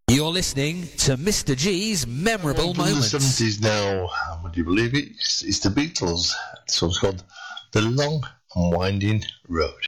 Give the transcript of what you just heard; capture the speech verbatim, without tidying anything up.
You're listening to Mister G's Memorable From Moments. the seventies now, would you believe it? It's, it's the Beatles. This one's called The Long and Winding Road.